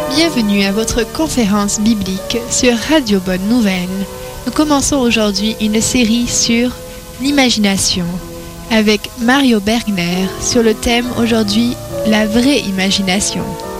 Bienvenue à votre conférence biblique sur Radio Bonne Nouvelle. Nous commençons aujourd'hui une série sur l'imagination avec Mario Bergner sur le thème aujourd'hui la vraie imagination.